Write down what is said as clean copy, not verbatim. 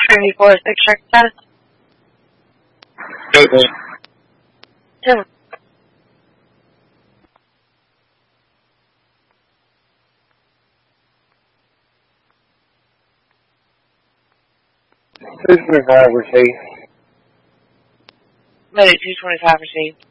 Ready for a 6 check test? Okay. Two. Who's the driver, Chief? Ready, 225 received.